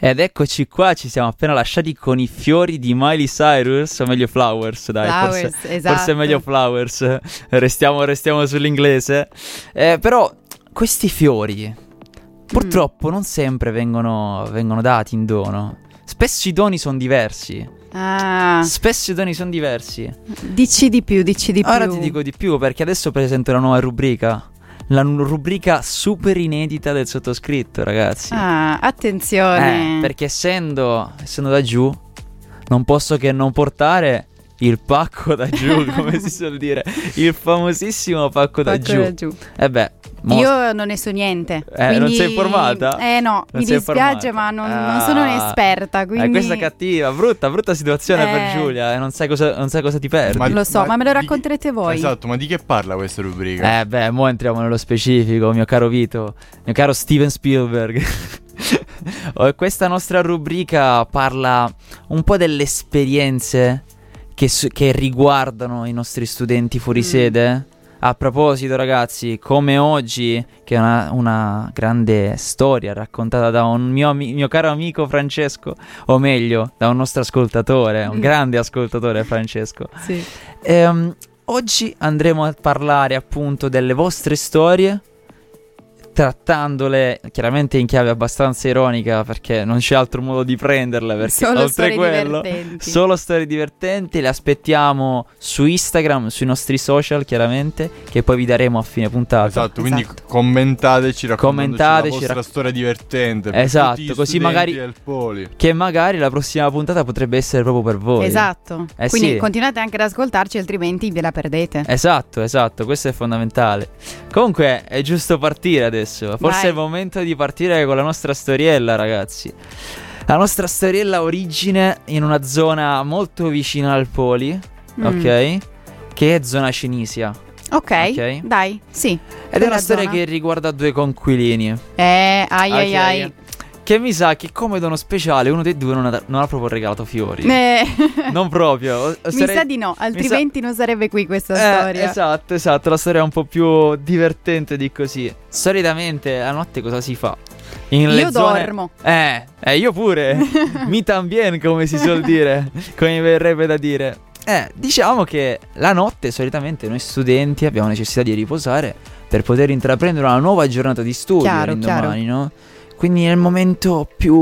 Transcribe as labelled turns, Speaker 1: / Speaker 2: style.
Speaker 1: Ed eccoci qua, ci siamo appena lasciati con i fiori di Miley Cyrus, o meglio Flowers, dai,
Speaker 2: Flowers, esatto.
Speaker 1: Forse è meglio Flowers, restiamo sull'inglese. Però questi fiori purtroppo non sempre vengono dati in dono. Spesso i doni sono diversi. Spesso i doni sono diversi.
Speaker 2: Dici di più.
Speaker 1: Ora ti dico di più, perché adesso presento una nuova rubrica. La rubrica super inedita del sottoscritto, ragazzi.
Speaker 2: Attenzione.
Speaker 1: Perché essendo da giù, non posso che non portare il pacco da giù, come si suol dire. Il famosissimo pacco da giù.
Speaker 2: Io non ne so niente. Quindi...
Speaker 1: Non sei informata?
Speaker 2: No, mi dispiace, ma non sono un'esperta. Quindi...
Speaker 1: questa è cattiva, brutta situazione per Giulia. Non sai cosa ti perdi.
Speaker 2: Lo so, ma me lo racconterete voi.
Speaker 3: Esatto, ma di che parla questa rubrica?
Speaker 1: Mo entriamo nello specifico, mio caro Vito, mio caro Steven Spielberg. Questa nostra rubrica parla un po' delle esperienze che riguardano i nostri studenti fuori sede. A proposito, ragazzi, come oggi, che è una grande storia raccontata da un mio caro amico Francesco, o meglio, da un nostro ascoltatore, un grande ascoltatore, Francesco.
Speaker 2: Sì.
Speaker 1: Oggi andremo a parlare appunto delle vostre storie, trattandole chiaramente in chiave abbastanza ironica, perché non c'è altro modo di prenderle, perché
Speaker 2: solo
Speaker 1: oltre quello solo storie divertenti. Le aspettiamo su Instagram, sui nostri social, chiaramente, che poi vi daremo a fine puntata.
Speaker 3: Esatto, quindi commentateci, raccontateci la vostra storia divertente.
Speaker 1: Esatto, così magari che magari la prossima puntata potrebbe essere proprio per voi.
Speaker 2: Esatto. Quindi continuate anche ad ascoltarci, altrimenti ve la perdete.
Speaker 1: Esatto, questo è fondamentale. Comunque è giusto partire adesso. Forse è il momento di partire con la nostra storiella, ragazzi. La nostra storiella origine in una zona molto vicina al Poli, ok? Che è zona Cinisia.
Speaker 2: Ok, dai, sì.
Speaker 1: Ed è una storia che riguarda due conquilini.
Speaker 2: Ai.
Speaker 1: Che mi sa che come dono speciale uno dei due non ha proprio regalato fiori. Non proprio.
Speaker 2: Mi sa di no, altrimenti non sarebbe qui questa storia.
Speaker 1: Esatto, la storia è un po' più divertente di così. Solitamente a notte cosa si fa?
Speaker 2: Io dormo.
Speaker 1: Io pure. Mi tambien, come si suol dire, come verrebbe da dire. Diciamo che la notte solitamente noi studenti abbiamo necessità di riposare per poter intraprendere una nuova giornata di studio l'indomani, no? Quindi nel momento più